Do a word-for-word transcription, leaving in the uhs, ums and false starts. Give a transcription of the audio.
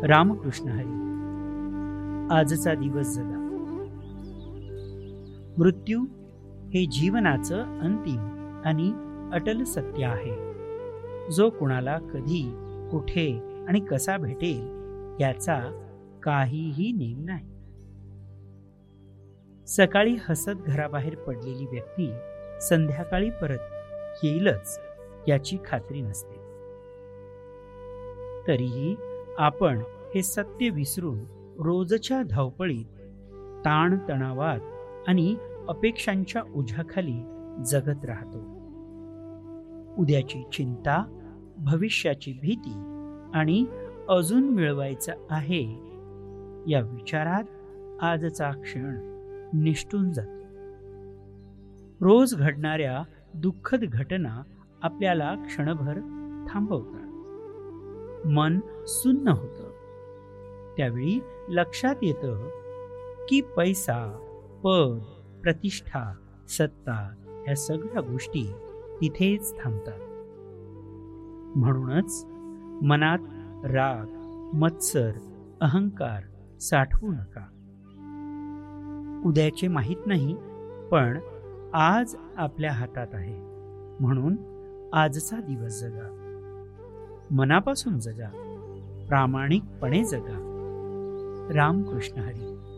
रामकृष्ण हरी. आजचा दिवस जगा. मृत्यू हे जीवनाचं अंतिम आणि अटल सत्य आहे, जो कुणाला कधी, कुठे आणि कसा भेटेल याचा काहीही नेम नाही. सकाळी हसत घराबाहेर पडलेली व्यक्ती संध्याकाळी परत येईलच याची खात्री नसते. तरीही आपण हे सत्य विसरून रोजच्या धावपळीत, ताणतणावात आणि अपेक्षांच्या ओझ्याखाली जगत राहतो. उद्याची चिंता, भविष्याची भीती आणि अजून मिळवायचं आहे या विचारात आजचा क्षण निष्ठून जातो. रोज घडणाऱ्या दुःखद घटना आपल्याला क्षणभर थांबवतात. मन सुन्न होतं. त्यावेळी लक्षात येतं की पैसा, पद, प्रतिष्ठा, सत्ता या सगळ्या गोष्टी तिथेच थांबतात. म्हणूनच मनात राग, मत्सर, अहंकार साठवू नका. उद्याचे माहित नाही, पण आज आपल्या हातात आहे. म्हणून आजचा दिवस जगा. मनापासून जगा. प्रामाणिकपणे जगा. रामकृष्ण हरी.